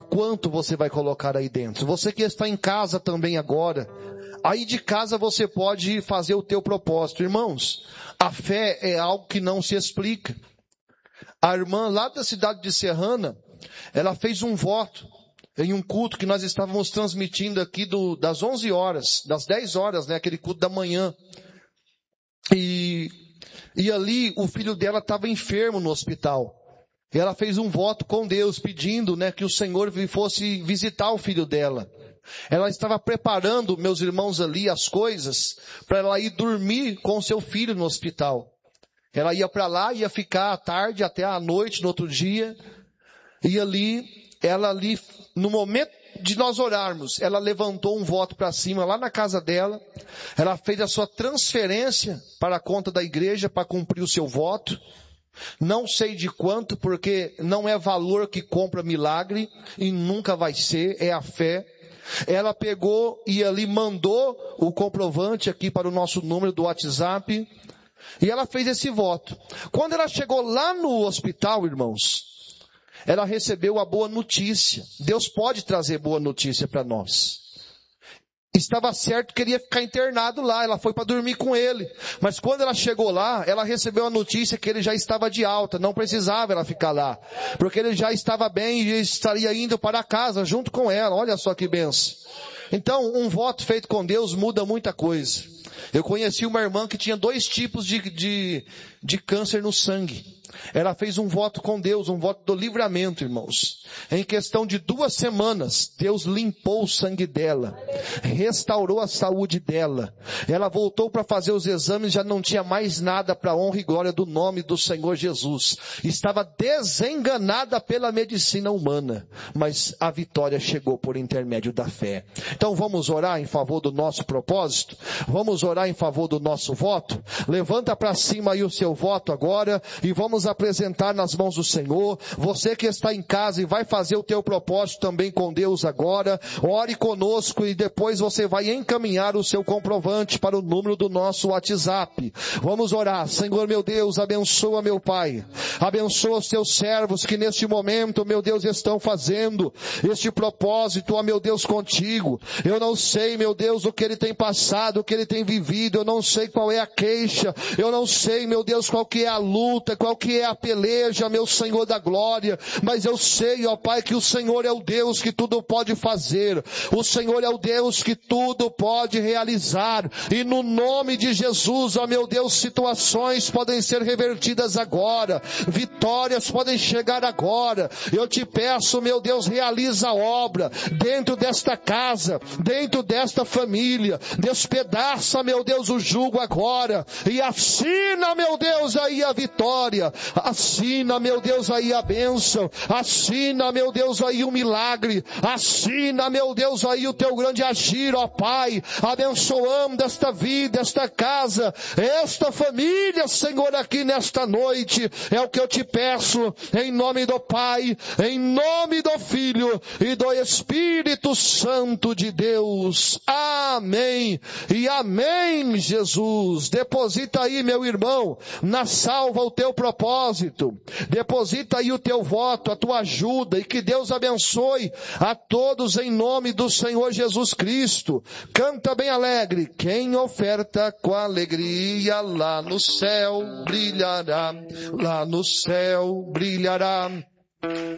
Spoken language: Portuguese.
quanto você vai colocar aí dentro. Você que está em casa também agora, aí de casa você pode fazer o teu propósito. Irmãos, a fé é algo que não se explica. A irmã lá da cidade de Serrana, ela fez um voto em um culto que nós estávamos transmitindo aqui das 11 horas, das 10 horas, né, aquele culto da manhã. E ali o filho dela estava enfermo no hospital. E ela fez um voto com Deus, pedindo, né, que o Senhor fosse visitar o filho dela. Ela estava preparando, meus irmãos, ali as coisas para ela ir dormir com seu filho no hospital. Ela ia para lá, ia ficar à tarde até à noite, no outro dia. E ela ali, no momento de nós orarmos, ela levantou um voto para cima lá na casa dela. Ela fez a sua transferência para a conta da igreja para cumprir o seu voto. Não sei de quanto, porque não é valor que compra milagre e nunca vai ser, é a fé. Ela pegou e ali mandou o comprovante aqui para o nosso número do WhatsApp e ela fez esse voto. Quando ela chegou lá no hospital, irmãos, ela recebeu a boa notícia. Deus pode trazer boa notícia para nós. Estava certo que ele ia ficar internado lá, ela foi para dormir com ele. Mas quando ela chegou lá, ela recebeu a notícia que ele já estava de alta, não precisava ela ficar lá. Porque ele já estava bem e estaria indo para casa junto com ela, olha só que benção. Então, um voto feito com Deus muda muita coisa. Eu conheci uma irmã que tinha 2 tipos de câncer no sangue. Ela fez um voto com Deus, um voto do livramento, irmãos. Em questão de 2 semanas, Deus limpou o sangue dela, restaurou a saúde dela. Ela voltou para fazer os exames, já não tinha mais nada para honra e glória do nome do Senhor Jesus. Estava desenganada pela medicina humana, mas a vitória chegou por intermédio da fé. Então vamos orar em favor do nosso propósito? Vamos orar em favor do nosso voto? Levanta para cima aí o seu voto agora e vamos apresentar nas mãos do Senhor. Você que está em casa e vai fazer o teu propósito também com Deus agora, ore conosco e depois você vai encaminhar o seu comprovante para o número do nosso WhatsApp. Vamos orar. Senhor meu Deus, abençoa meu Pai. Abençoa os teus servos que neste momento, meu Deus, estão fazendo este propósito, ó meu Deus, contigo. Eu não sei, meu Deus, o que ele tem passado, o que ele tem vivido, eu não sei qual é a queixa, eu não sei, meu Deus, qual que é a luta, qual que é a peleja, meu Senhor da glória, mas eu sei, ó Pai, que o Senhor é o Deus que tudo pode fazer, o Senhor é o Deus que tudo pode realizar, e no nome de Jesus, ó meu Deus, situações podem ser revertidas agora, vitórias podem chegar agora. Eu te peço, meu Deus, realiza a obra dentro desta casa, dentro desta família, despedaça, meu Deus, o jugo agora, e assina, meu Deus, aí a vitória, assina, meu Deus, aí a bênção, assina, meu Deus, aí o milagre, assina, meu Deus, aí o teu grande agir, ó Pai, abençoamos esta vida, esta casa, esta família, Senhor, aqui nesta noite, é o que eu te peço, em nome do Pai, em nome do Filho e do Espírito Santo de Deus, amém, e amém, Jesus. Deposita aí, meu irmão, na salva o teu propósito, deposita aí o teu voto, a tua ajuda, e que Deus abençoe a todos em nome do Senhor Jesus Cristo. Canta bem alegre, quem oferta com alegria lá no céu brilhará, lá no céu brilhará.